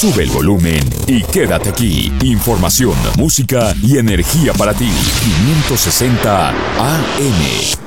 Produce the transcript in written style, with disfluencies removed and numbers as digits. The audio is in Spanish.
Sube el volumen y quédate aquí. Información, música y energía para ti. 560 AM.